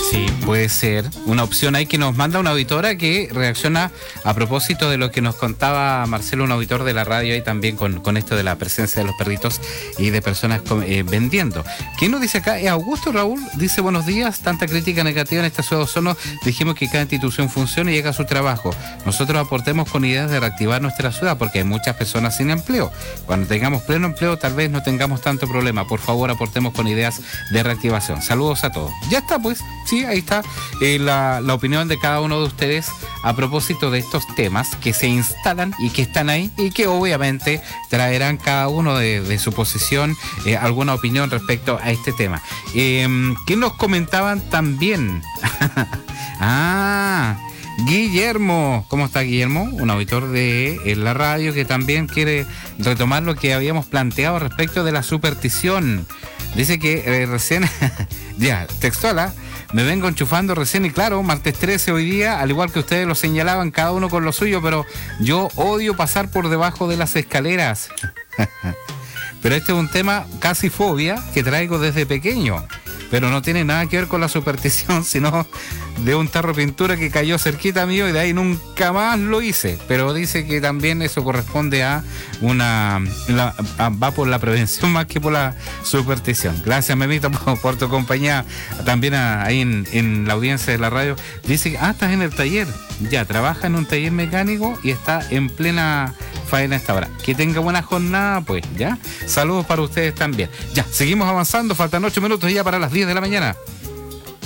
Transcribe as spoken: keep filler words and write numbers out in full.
Sí, puede ser una opción ahí que nos manda una auditora que reacciona a propósito de lo que nos contaba Marcelo, un auditor de la radio ahí también con, con esto de la presencia de los perritos y de personas eh, vendiendo. ¿Quién nos dice acá? Es Augusto Raúl, dice buenos días, tanta crítica negativa en esta ciudad de Osorno, dijimos que cada institución funcione y haga su trabajo. Nosotros aportemos con ideas de reactivar nuestra ciudad porque hay muchas personas sin empleo. Cuando tengamos pleno empleo tal vez no tengamos tanto problema. Por favor, aportemos con ideas de reactivación. Saludos a todos. Ya está pues. Sí, ahí está eh, la, la opinión de cada uno de ustedes a propósito de estos temas que se instalan y que están ahí y que obviamente traerán cada uno de, de su posición eh, alguna opinión respecto a este tema. Eh, ¿Qué nos comentaban también? ah, Guillermo. ¿Cómo está Guillermo? Un auditor de eh, la radio que también quiere retomar lo que habíamos planteado respecto de la superstición. Dice que eh, recién, ya, textual, ¿eh? Me vengo enchufando recién y claro, martes trece hoy día, al igual que ustedes lo señalaban, cada uno con lo suyo, pero yo odio pasar por debajo de las escaleras. Pero este es un tema casi fobia que traigo desde pequeño, pero no tiene nada que ver con la superstición, sino de un tarro de pintura que cayó cerquita mío y de ahí nunca más lo hice. Pero dice que también eso corresponde a una... La, a, va por la prevención más que por la superstición. Gracias, Memito, por, por tu compañía. También a, ahí en, en la audiencia de la radio. Dice que, ah, estás en el taller. Ya, trabaja en un taller mecánico y está en plena faena esta hora. Que tenga buena jornada, pues, ¿ya? Saludos para ustedes también. Ya, seguimos avanzando. Faltan ocho minutos ya para las diez de la mañana.